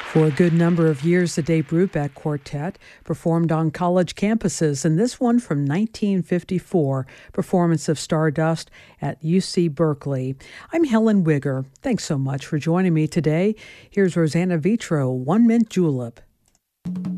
For a good number of years, the Dave Brubeck Quartet performed on college campuses, and this one from 1954, performance of Stardust at UC Berkeley. I'm Helen Wigger. Thanks so much for joining me today. Here's Rosanna Vitro, One Mint Julep.